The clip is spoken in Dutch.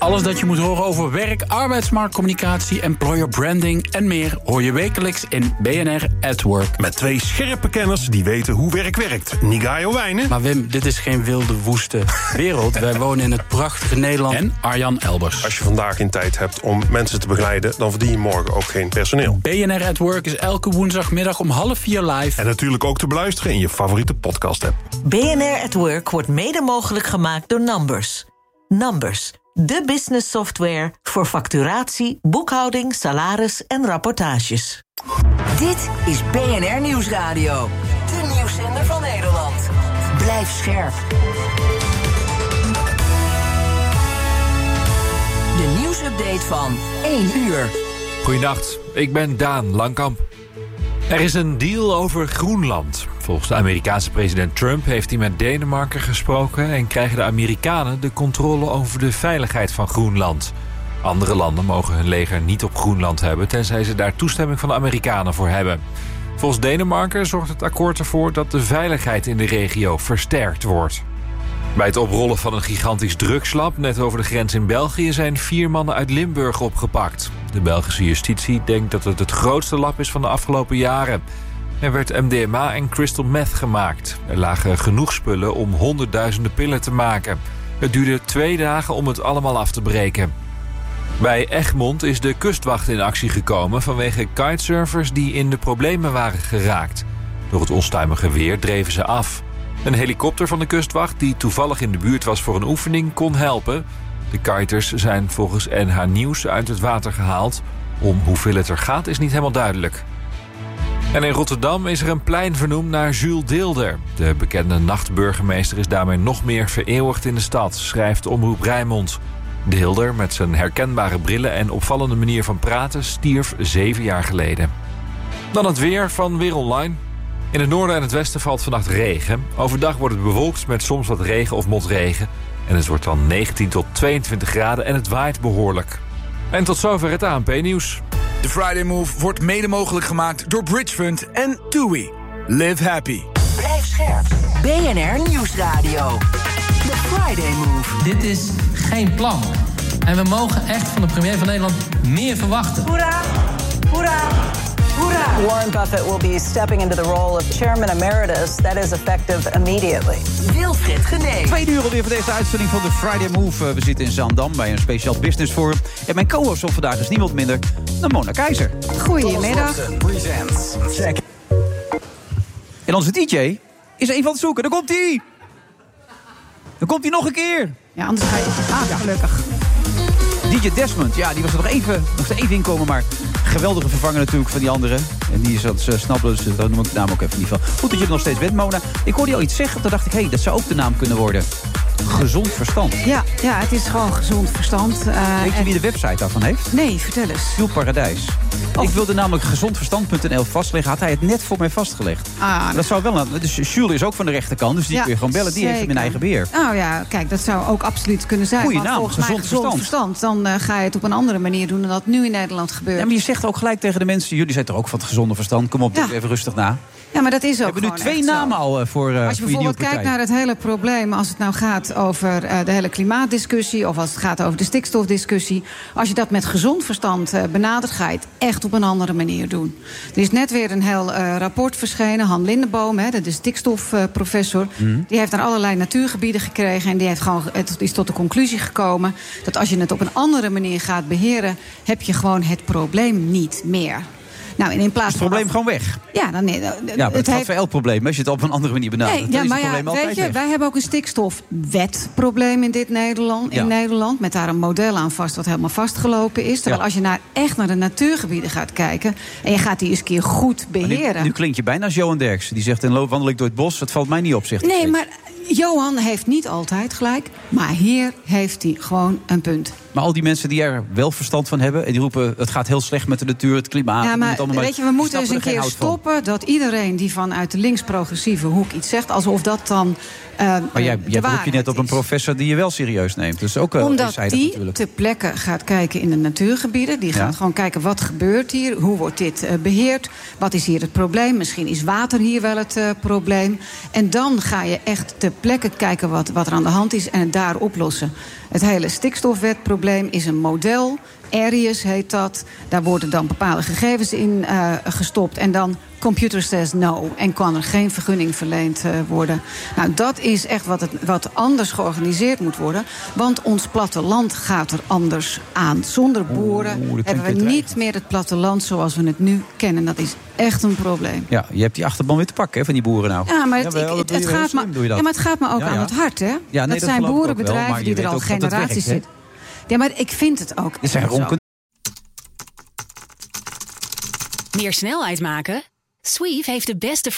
Alles dat je moet horen over werk, arbeidsmarktcommunicatie, employer branding en meer hoor je wekelijks in BNR at Work. Met 2 scherpe kenners die weten hoe werk werkt. Nigayo Wijnen. Maar Wim, dit is geen wilde, woeste wereld. Wij wonen in het prachtige Nederland. En Arjan Elbers. Als je vandaag geen tijd hebt om mensen te begeleiden, dan verdien je morgen ook geen personeel. BNR at Work is elke woensdagmiddag om 3:30 live. En natuurlijk ook te beluisteren in je favoriete podcast-app. BNR at Work wordt mede mogelijk gemaakt door Numbers. Numbers, de business software voor facturatie, boekhouding, salaris en rapportages. Dit is BNR Nieuwsradio. De nieuwszender van Nederland. Blijf scherp. De nieuwsupdate van 1 uur. Goeienacht, ik ben Daan Langkamp. Er is een deal over Groenland. Volgens de Amerikaanse president Trump heeft hij met Denemarken gesproken en krijgen de Amerikanen de controle over de veiligheid van Groenland. Andere landen mogen hun leger niet op Groenland hebben, tenzij ze daar toestemming van de Amerikanen voor hebben. Volgens Denemarken zorgt het akkoord ervoor dat de veiligheid in de regio versterkt wordt. Bij het oprollen van een gigantisch drugslab net over de grens in België zijn 4 mannen uit Limburg opgepakt. De Belgische justitie denkt dat het grootste lab is van de afgelopen jaren. Er werd MDMA en crystal meth gemaakt. Er lagen genoeg spullen om honderdduizenden pillen te maken. Het duurde 2 dagen om het allemaal af te breken. Bij Egmond is de kustwacht in actie gekomen vanwege kitesurfers die in de problemen waren geraakt. Door het onstuimige weer dreven ze af. Een helikopter van de kustwacht die toevallig in de buurt was voor een oefening kon helpen. De kiters zijn volgens NH Nieuws uit het water gehaald. Om hoeveel het er gaat is niet helemaal duidelijk. En in Rotterdam is er een plein vernoemd naar Jules Deelder. De bekende nachtburgemeester is daarmee nog meer vereeuwigd in de stad, schrijft Omroep Rijnmond. Deelder, met zijn herkenbare brillen en opvallende manier van praten, stierf 7 jaar geleden. Dan het weer van Weer Online. In het noorden en het westen valt vannacht regen. Overdag wordt het bewolkt met soms wat regen of motregen. En het wordt dan 19 tot 22 graden en het waait behoorlijk. En tot zover het ANP-nieuws. De Friday Move wordt mede mogelijk gemaakt door Bridge Fund en TUI. Live happy. Blijf scherp. BNR Nieuwsradio. The Friday Move. Dit is geen plan. En we mogen echt van de premier van Nederland meer verwachten. Hoera! Hoera! Hoera! Warren Buffett will be stepping into the role of chairman emeritus. That is effective immediately. Wilfred Genee. 2 uur alweer voor deze uitzending van de Friday Move. We zitten in Zaandam bij een speciaal business forum. En mijn co-host van vandaag is niemand minder dan Mona Keizer. Goedemiddag. En onze DJ is even aan het zoeken. Daar komt hij! Dan komt hij nog een keer. Ja, anders ga je... gelukkig. DJ Desmond, ja, die was er nog even inkomen, maar geweldige vervanger natuurlijk van die andere. En die is wat snappen, dus daar noem ik de naam ook even niet van. Goed dat je er nog steeds bent, Mona. Ik hoorde je al iets zeggen, toen dacht ik, dat zou ook de naam kunnen worden. Gezond verstand. Ja, het is gewoon gezond verstand. Weet je wie de website daarvan heeft? Nee, vertel eens. Jules Paradijs. Ik wilde namelijk gezondverstand.nl vastleggen. Had hij het net voor mij vastgelegd. Dat zou wel. Dus Jules is ook van de rechterkant. Dus die kun je gewoon bellen. Die heeft hem in eigen beheer. Nou ja, kijk, dat zou ook absoluut kunnen zijn. Goeie naam, volgens mij gezond verstand. Dan ga je het op een andere manier doen dan dat nu in Nederland gebeurt. Ja, maar je zegt ook gelijk tegen de mensen. Jullie zijn toch ook van het gezonde verstand. Kom op, doe even rustig na. Ja, maar dat is ook. We hebben nu 2 namen al voor als je bijvoorbeeld kijkt naar het hele probleem, als het nou gaat over de hele klimaatdiscussie of als het gaat over de stikstofdiscussie, als je dat met gezond verstand benadert, ga je het echt op een andere manier doen. Er is net weer een heel rapport verschenen. Han Lindeboom, de stikstofprofessor, die heeft naar allerlei natuurgebieden gekregen en die heeft is tot de conclusie gekomen dat als je het op een andere manier gaat beheren, heb je gewoon het probleem niet meer. Nou, en in plaats is het probleem gewoon weg? Ja, dan nee. Maar het gaat voor elk probleem. Als je het op een andere manier benadert, dan is het probleem altijd weet je, weg. wij hebben ook een stikstofwetprobleem in Nederland. Met daar een model aan vast wat helemaal vastgelopen is. Terwijl als je echt naar de natuurgebieden gaat kijken en je gaat die eens een keer goed beheren. Nu klink je bijna als Johan Derksen. Die zegt, wandel ik door het bos, het valt mij niet op, zegt hij. Nee, maar Johan heeft niet altijd gelijk. Maar hier heeft hij gewoon een punt. Maar al die mensen die er wel verstand van hebben en die roepen, het gaat heel slecht met de natuur, het klimaat. Ja, maar weet je, we moeten eens een keer stoppen dat iedereen die vanuit de links-progressieve hoek iets zegt, alsof dat dan Maar jij beroep je net op een professor die je wel serieus neemt. Dus ook omdat die natuurlijk. ter plekke gaat kijken in de natuurgebieden. Die gaat gewoon kijken wat gebeurt hier. Hoe wordt dit beheerd? Wat is hier het probleem? Misschien is water hier wel het probleem. En dan ga je echt ter plekke kijken wat er aan de hand is en het daar oplossen. Het hele stikstofwetprobleem is een model. Areas heet dat. Daar worden dan bepaalde gegevens in gestopt. En dan computer says no. En kan er geen vergunning verleend worden. Nou, dat is echt wat anders georganiseerd moet worden. Want ons platteland gaat er anders aan. Zonder boeren hebben we niet meer het platteland zoals we het nu kennen. Dat is echt een probleem. Ja, je hebt die achterban weer te pakken, hè, van die boeren nou. Ja, maar het gaat me ook aan het hart, hè? Ja, nee, dat zijn boerenbedrijven die er al generaties zitten. Ja, maar ik vind het ook. Meer snelheid maken? Sweeve heeft de beste